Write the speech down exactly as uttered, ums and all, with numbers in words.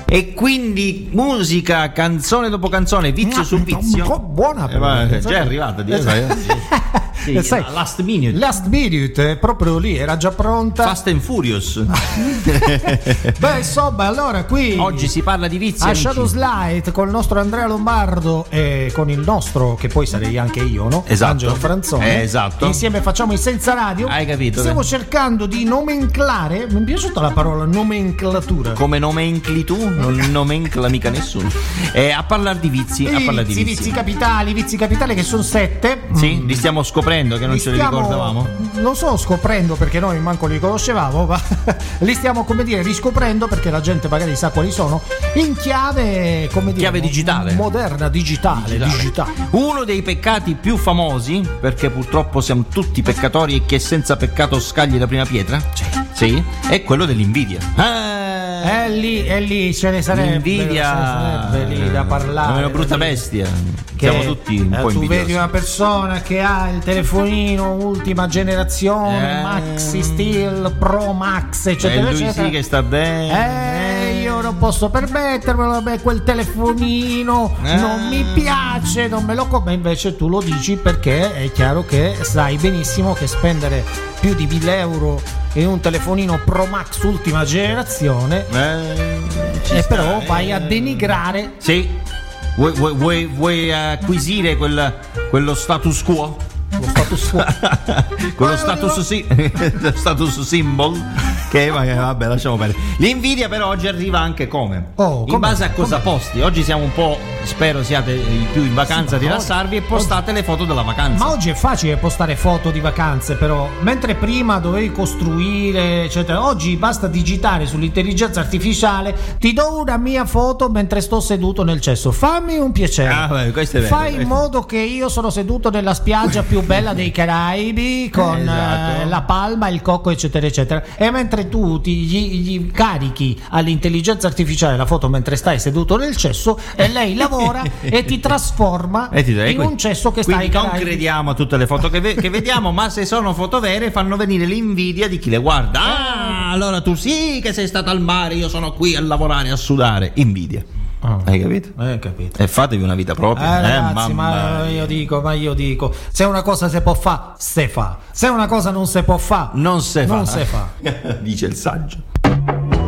E quindi musica, canzone dopo canzone, vizio su vizio. Buona, eh, ma, già è arrivata, sì, sai, last minute. Last minute, è proprio lì, era già pronta. Fast and Furious. Beh, insomma, allora qui oggi si parla di vizi. A amici. Shadows Light con il nostro Andrea Lombardo e con il nostro, che poi sarei anche io, no? Esatto. Angelo Franzone. Eh, esatto. Insieme facciamo il Senza Radio. Hai capito? Stiamo cercando di nomenclare. Mi è piaciuta la parola nomenclatura. Come nomencli tu? Non nomencla mica nessuno. Eh, a parlare di vizi, I a parlare vizi, di vizi. vizi capitali, vizi capitali che sono sette. Sì, li stiamo scoprendo che non li ce li stiamo, ricordavamo. Lo so, scoprendo perché noi manco li conoscevamo, ma li stiamo, come dire, riscoprendo perché la gente magari sa quali sono, in chiave, come dire, chiave digitale. Moderna, digitale, digitale. digitale. Uno dei peccati più famosi, perché purtroppo siamo tutti peccatori e chi è senza peccato scagli la prima pietra. Sì. Sì, è quello dell'invidia. Ah. È lì, è lì, ce ne sarebbe. L'invidia ce ne sarebbe lì da parlare. È una brutta bestia. Che siamo tutti un eh, po' tu invidiosi. vedi una persona che ha il telefonino ultima generazione, eh. Maxi Steel Pro Max, eccetera, e lui eccetera. Sì che sta bene. Eh, io non posso permettermelo, beh, quel telefonino eh. non mi piace, non me lo come. Invece tu lo dici perché è chiaro che sai benissimo che spendere più di mille euro in un telefonino Pro Max ultima generazione eh, e però vai a denigrare. Sì. Vuoi, vuoi, vuoi, vuoi acquisire quel, quello status quo? Lo status quo. Quello status, sì, status symbol. Che vabbè, lasciamo perdere. L'invidia però oggi arriva anche come? Oh, in come? base a cosa come? posti. Oggi siamo un po', spero siate più in vacanza, sì, a rilassarvi oggi, e postate oggi, le foto della vacanza. Ma oggi è facile postare foto di vacanze, però mentre prima dovevi costruire eccetera, oggi basta digitare sull'intelligenza artificiale: ti do una mia foto mentre sto seduto nel cesso, fammi un piacere. Ah, beh, questo è vero, fai in modo che io sono seduto nella spiaggia più bella dei Caraibi con esatto. eh, la palma, il cocco eccetera eccetera, e mentre tu ti, gli, gli carichi all'intelligenza artificiale la foto mentre stai seduto nel cesso e lei lavora e ti trasforma e ti dai, in quindi, un cesso che quindi stai non Caraibi. Crediamo a tutte le foto che, ve- che vediamo, ma se sono foto vere fanno venire l'invidia di chi le guarda. Ah, allora tu sì che sei stato al mare, io sono qui a lavorare, a sudare. Invidia. Oh. Hai capito? Hai capito. E fatevi una vita propria. Eh, ragazzi, eh, ma io dico, ma io dico, se una cosa si può fare, se fa. Se una cosa non si può fare, non se fa. Non se fa. Dice il saggio.